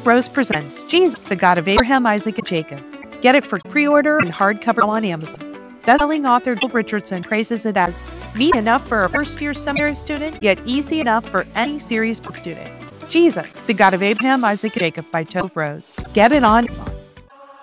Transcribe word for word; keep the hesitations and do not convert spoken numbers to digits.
Tove Rose presents Jesus, the God of Abraham, Isaac, and Jacob. Get it for pre-order and hardcover on Amazon. Best-selling author Joel Richardson praises it as meat enough for a first-year seminary student, yet easy enough for any serious student. Jesus, the God of Abraham, Isaac, and Jacob by Tove Rose. Get it on Amazon.